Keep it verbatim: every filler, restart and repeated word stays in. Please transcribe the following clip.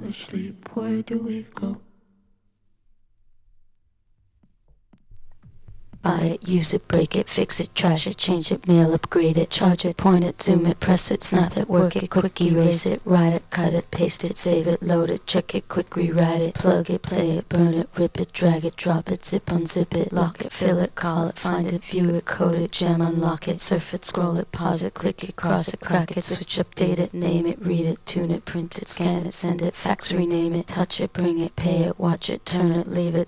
to sleep. Where do we go? Buy it, use it, break it, fix it, trash it, change it, mail, upgrade it, charge it, point it, zoom it, press it, snap it, work it, quick erase it, write it, cut it, paste it, save it, load it, check it, quick rewrite it, plug it, play it, burn it, rip it, drag it, drop it, zip, unzip it, lock it, fill it, call it, find it, view it, code it, jam, unlock it, surf it, scroll it, pause it, click it, cross it, crack it, switch, update it, name it, read it, tune it, print it, scan it, send it, fax, rename it, touch it, bring it, pay it, watch it, turn it, leave it,